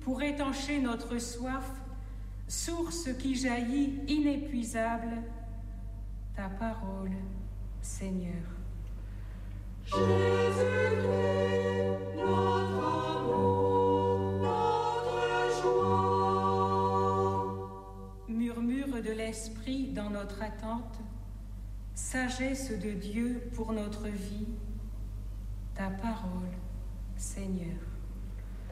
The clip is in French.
pour étancher notre soif, source qui jaillit inépuisable, ta parole, Seigneur. Jésus-Christ, notre amour, notre joie. Murmure de l'Esprit dans notre attente, sagesse de Dieu pour notre vie, ta parole, Seigneur.